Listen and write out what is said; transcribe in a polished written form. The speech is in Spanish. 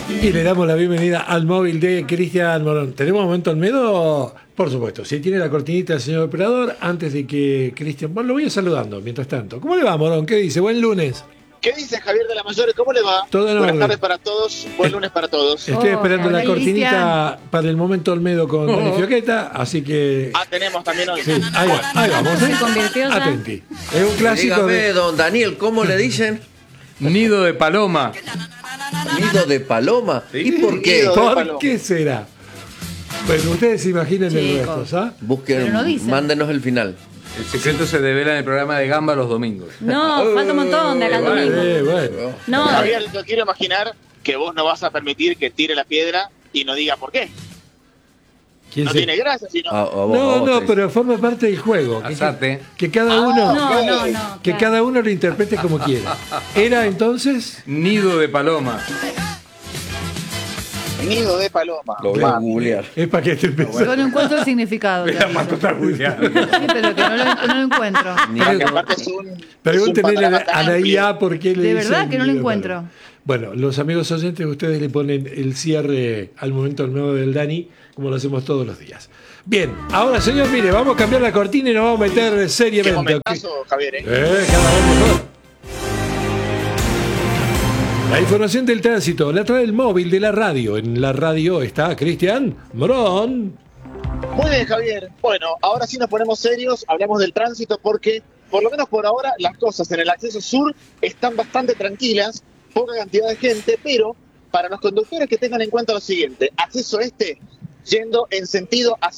Y le damos la bienvenida al móvil de Cristian Morón. ¿Tenemos momento Olmedo? Por supuesto. Si tiene la cortinita del señor operador, antes de que Cristian... Bueno, lo voy a ir saludando mientras tanto. ¿Cómo le va, Morón? ¿Qué dice? Buen lunes. ¿Qué dice Javier de la Mayor? ¿Cómo le va? Todo en Buenas orden. tardes para todos, buen lunes para todos. Estoy esperando la hola, cortinita Cristian. para el momento Olmedo con Dani Fioqueta, así que... Tenemos también hoy. Sí, ahí vamos. ¿Se convirtió ya? Atenti. Es un clásico Dígame, de... don Daniel, ¿cómo le dicen? Nido de paloma. Nido de paloma. Sí. ¿Y por qué? Nido de ¿Por paloma. qué será? Bueno, ustedes se imaginen el Chicos. resto, ¿sabes? Busquen, Pero no dicen. mándenos el final. El secreto se devela en el programa de Gamba los domingos. No, falta un montón de acá al domingo. Bueno. No, Javier, yo quiero imaginar que vos no vas a permitir que tire la piedra y no diga por qué. ¿Quién No se- tiene gracia, sino... A vos, No, a vos, no, Cris. pero forma parte del juego. Asate. Que cada uno, no. que claro. cada uno lo interprete como quiera. Era entonces... Nido de paloma. Nido de paloma. Lo voy a googlear. Es para que te empieces. yo no encuentro el significado. Era Marco Tarbuliano. Sí, pero que no lo encuentro. Porque aparte es un Pregúntenle panorama a tan la amplio. IA por qué le De dicen verdad que no lo nido de encuentro. paloma. Bueno, los amigos oyentes, ustedes le ponen el cierre al momento nuevo del Dani, como lo hacemos todos los días. Bien, ahora señor, mire, vamos a cambiar la cortina y nos vamos a meter Qué seriamente. momentazo, Javier, ¿eh? Cada vez mejor. La información del tránsito la trae el móvil de la radio. En la radio está Cristian Morón. Muy bien, Javier. Bueno, ahora sí nos ponemos serios, hablamos del tránsito porque, por lo menos por ahora, las cosas en el acceso sur están bastante tranquilas, poca cantidad de gente, pero para los conductores que tengan en cuenta lo siguiente: acceso este, yendo en sentido hacia